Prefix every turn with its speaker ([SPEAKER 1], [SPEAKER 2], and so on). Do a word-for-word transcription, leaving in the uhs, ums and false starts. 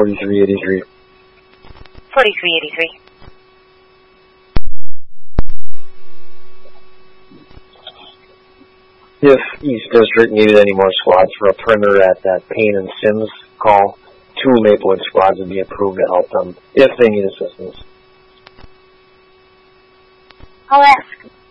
[SPEAKER 1] forty-three eighty-three.
[SPEAKER 2] forty-three eighty-three.
[SPEAKER 1] If East District needed any more squads for a perimeter at that Payne and Sims call, two Maplewood squads would be approved to help them if they need assistance.
[SPEAKER 2] I'll ask.